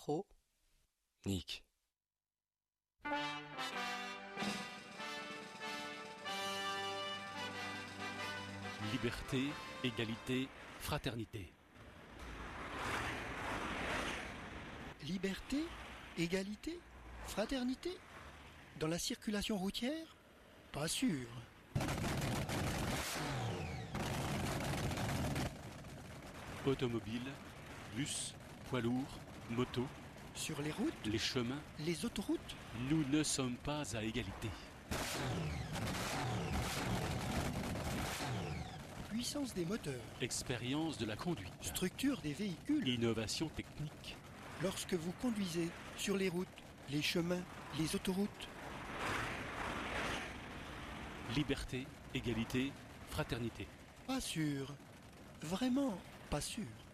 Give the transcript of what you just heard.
Pro. Nick. Liberté, égalité, fraternité. Liberté, égalité, fraternité? Dans la circulation routière? Pas sûr. Automobile, bus, poids lourd, moto, Sur les routes, les chemins, les autoroutes? nous ne sommes pas à égalité. Puissance des moteurs, Expérience de la conduite, structure des véhicules. innovation technique, Lorsque vous conduisez sur les routes, les chemins, les autoroutes? liberté, égalité, fraternité. Pas sûr. Vraiment pas sûr.